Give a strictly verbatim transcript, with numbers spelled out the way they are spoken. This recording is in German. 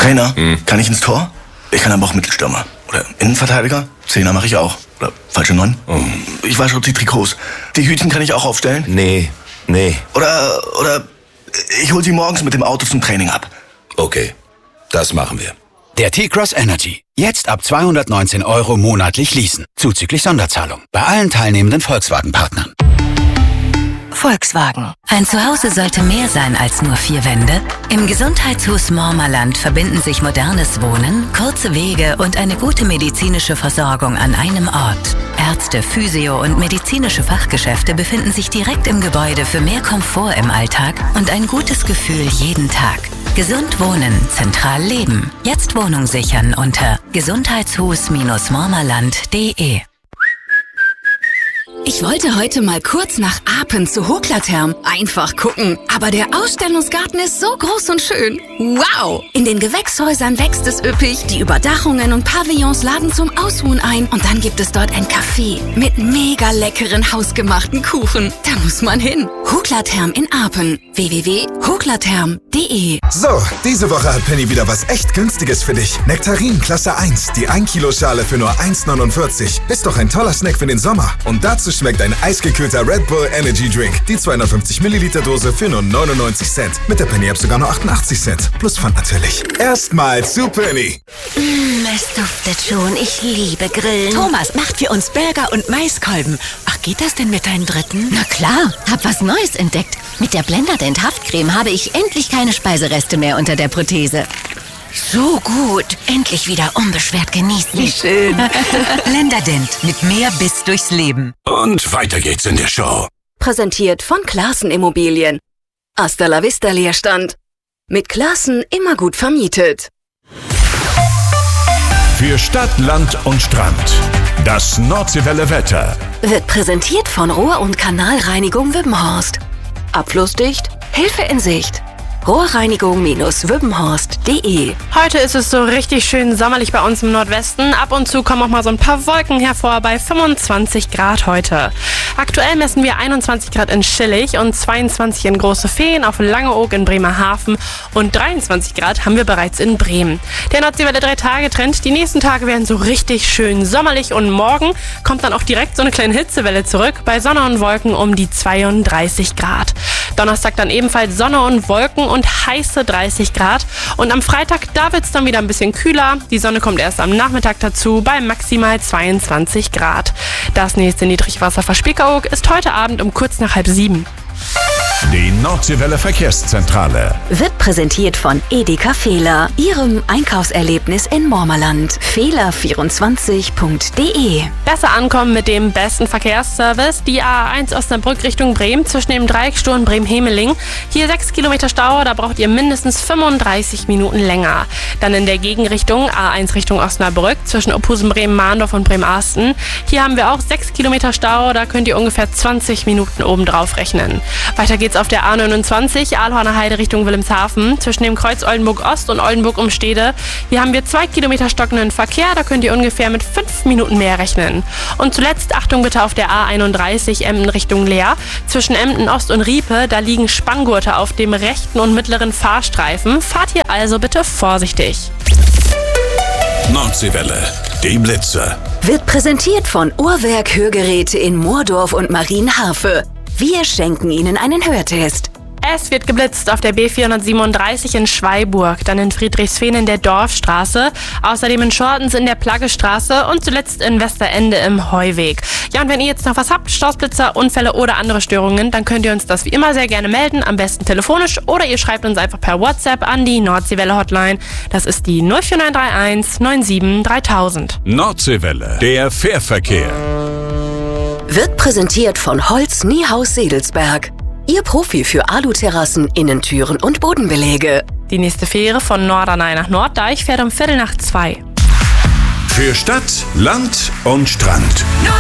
Trainer, hm. kann ich ins Tor? Ich kann aber auch Mittelstürmer. Oder Innenverteidiger? Zehner mache ich auch. Oder falsche Neun? Oh. Ich wasche auch die Trikots. Die Hütchen kann ich auch aufstellen? Nee, nee. Oder, oder ich hol sie morgens mit dem Auto zum Training ab. Okay, das machen wir. Der T-Cross Energy. Jetzt ab zweihundertneunzehn Euro monatlich leasen. Zuzüglich Sonderzahlung. Bei allen teilnehmenden Volkswagen-Partnern. Volkswagen. Ein Zuhause sollte mehr sein als nur vier Wände. Im Gesundheitshaus Mormerland verbinden sich modernes Wohnen, kurze Wege und eine gute medizinische Versorgung an einem Ort. Ärzte, Physio- und medizinische Fachgeschäfte befinden sich direkt im Gebäude für mehr Komfort im Alltag und ein gutes Gefühl jeden Tag. Gesund wohnen, zentral leben. Jetzt Wohnung sichern unter gesundheitshus Mormerland punkt de. Ich wollte heute mal kurz nach Apen zu Hoklatherm. Einfach gucken. Aber der Ausstellungsgarten ist so groß und schön. Wow! In den Gewächshäusern wächst es üppig. Die Überdachungen und Pavillons laden zum Ausruhen ein. Und dann gibt es dort ein Café mit mega leckeren hausgemachten Kuchen. Da muss man hin. Hoklatherm in Apen. w w w punkt hoklatherm punkt de. So, diese Woche hat Penny wieder was echt Günstiges für dich. Nektarin Klasse eins. Die ein Kilo Schale für nur eins neunundvierzig. Ist doch ein toller Snack für den Sommer. Und dazu schmeckt ein eisgekühlter Red Bull Energy Drink. Die zweihundertfünfzig Milliliter Dose für nur neunundneunzig Cent. Mit der Penny-App sogar nur achtundachtzig Cent. Plus Pfand natürlich. Erstmal zu Penny. Mm, es duftet schon. Ich liebe Grillen. Thomas macht für uns Burger und Maiskolben. Ach, geht das denn mit deinen Dritten? Na klar, hab was Neues entdeckt. Mit der Blenderdent Haftcreme habe ich endlich keine Speisereste mehr unter der Prothese. So gut. Endlich wieder unbeschwert genießen. Wie schön. Blenderdent mit mehr Biss durchs Leben. Und weiter geht's in der Show. Präsentiert von Classen Immobilien. Hasta la vista Leerstand. Mit Classen immer gut vermietet. Für Stadt, Land und Strand. Das Nordseewelle Wetter. Wird präsentiert von Rohr- und Kanalreinigung Wippenhorst. Abflussdicht, Hilfe in Sicht. Rohrreinigung Wippenhorst punkt de. Heute ist es so richtig schön sommerlich bei uns im Nordwesten. Ab und zu kommen auch mal so ein paar Wolken hervor bei fünfundzwanzig Grad heute. Aktuell messen wir einundzwanzig Grad in Schillig und zweiundzwanzig in Große Feen, auf Langeoog in Bremerhaven und dreiundzwanzig Grad haben wir bereits in Bremen. Der Nordseewelle drei Tage Trend. Die nächsten Tage werden so richtig schön sommerlich und morgen kommt dann auch direkt so eine kleine Hitzewelle zurück bei Sonne und Wolken um die zweiunddreißig Grad. Donnerstag dann ebenfalls Sonne und Wolken und heiße dreißig Grad. Und am Freitag, da wird es dann wieder ein bisschen kühler. Die Sonne kommt erst am Nachmittag dazu bei maximal zweiundzwanzig Grad. Das nächste Niedrigwasser vor Spiekeroog ist heute Abend um kurz nach halb sieben. Die Nordseewelle Verkehrszentrale Wird präsentiert von Edeka Fehler, Ihrem Einkaufserlebnis in Mormerland. Fehler vierundzwanzig punkt de. Besser ankommen mit dem besten Verkehrsservice. Die A eins Osnabrück Richtung Bremen zwischen dem Dreiecksstau und Bremen-Hemeling. Hier sechs Kilometer Stau, da braucht ihr mindestens fünfunddreißig Minuten länger. Dann in der Gegenrichtung A eins Richtung Osnabrück zwischen Ophusen, Bremen-Mahndorf und Bremen-Asten. Hier haben wir auch sechs Kilometer Stau, da könnt ihr ungefähr zwanzig Minuten obendrauf rechnen. Weiter geht's auf der A neunundzwanzig, Aalhorner Heide Richtung Wilhelmshaven, zwischen dem Kreuz Oldenburg-Ost und Oldenburg-Umstede. Hier haben wir zwei Kilometer stockenden Verkehr, da könnt ihr ungefähr mit fünf Minuten mehr rechnen. Und zuletzt Achtung bitte auf der A einunddreißig, Emden Richtung Leer. Zwischen Emden Ost und Riepe, da liegen Spanngurte auf dem rechten und mittleren Fahrstreifen. Fahrt hier also bitte vorsichtig. Nordseewelle, die Blitze. Wird präsentiert von Uhrwerk Hörgeräte in Moordorf und Marienharfe. Wir schenken Ihnen einen Hörtest. Es wird geblitzt auf der B vierhundertsiebenunddreißig in Schweiburg, dann in Friedrichsfehn in der Dorfstraße, außerdem in Schortens in der Plaggestraße und zuletzt in Westerende im Heuweg. Ja, und wenn ihr jetzt noch was habt, Stoßblitzer, Unfälle oder andere Störungen, dann könnt ihr uns das wie immer sehr gerne melden, am besten telefonisch oder ihr schreibt uns einfach per WhatsApp an die Nordseewelle Hotline. Das ist die null vier neun drei eins neun sieben dreitausend. Nordseewelle, der Fährverkehr. Wird präsentiert von Holz Niehaus Sedelsberg. Ihr Profi für Aluterrassen, Innentüren und Bodenbeläge. Die nächste Fähre von Norderney nach Norddeich fährt um Viertel nach zwei. Für Stadt, Land und Strand.